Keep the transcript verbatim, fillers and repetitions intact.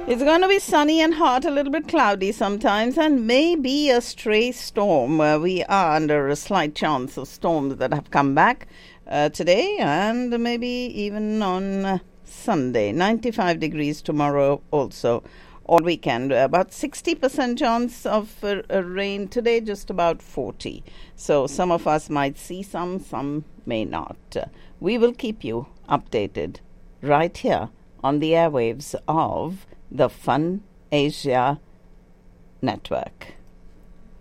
It's going to be sunny and hot, a little bit cloudy sometimes, and maybe a stray storm. Uh, we are under a slight chance of storms that have come back uh, today and maybe even on uh, Sunday. ninety-five degrees tomorrow also. All weekend, about sixty percent chance of uh, uh, rain today, just about forty. So some of us might see some, some may not. Uh, we will keep you updated right here on the airwaves of the Fun Asia Network.